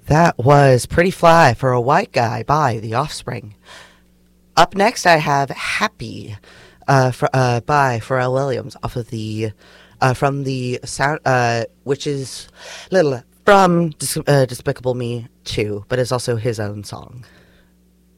That was Pretty Fly for a White Guy by The Offspring. Up next, I have Happy by Pharrell Williams off of the from the sound, which is little from Despicable Me 2, but is also his own song.